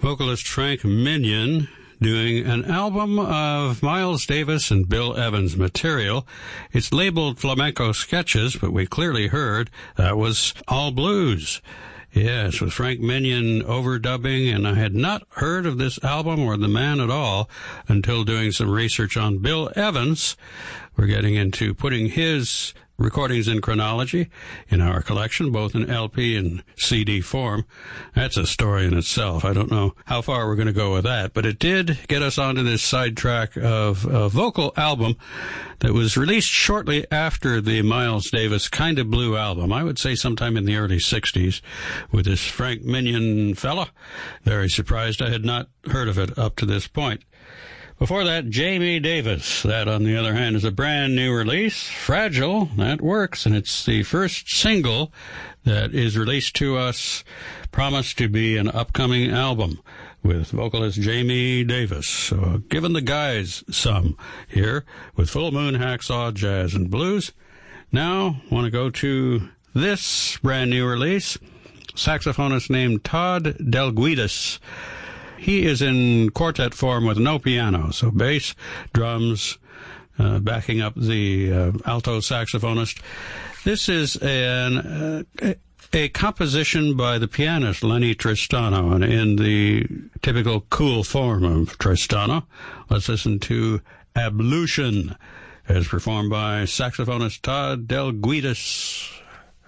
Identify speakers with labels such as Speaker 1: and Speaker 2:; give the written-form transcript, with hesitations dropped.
Speaker 1: vocalist Frank Minion doing an album of Miles Davis and Bill Evans material. It's labeled Flamenco Sketches, but we clearly heard that was all blues. Yes, with Frank Minion overdubbing, and I had not heard of this album or the man at all until doing some research on Bill Evans. We're getting into putting his recordings in chronology in our collection, both in LP and CD form. That's a story in itself. I don't know how far we're going to go with that, but it did get us onto this sidetrack of a vocal album that was released shortly after the Miles Davis Kinda Blue album. I would say sometime in the early 60s with this Frank Minion fella. Very surprised I had not heard of it up to this point. Before that, Jamie Davis. That, on the other hand, is a brand new release. Fragile, that works, and it's the first single that is released to us, promised to be an upcoming album with vocalist Jamie Davis. So giving the guys some here with Full Moon Hacksaw Jazz and Blues. Now, want to go to this brand new release. Saxophonist named Todd Delguidas. He is in quartet form with no piano, so bass, drums, backing up the alto saxophonist. This is a composition by the pianist Lenny Tristano, and in the typical cool form of Tristano. Let's listen to Ablution, as performed by saxophonist Todd Delguidas.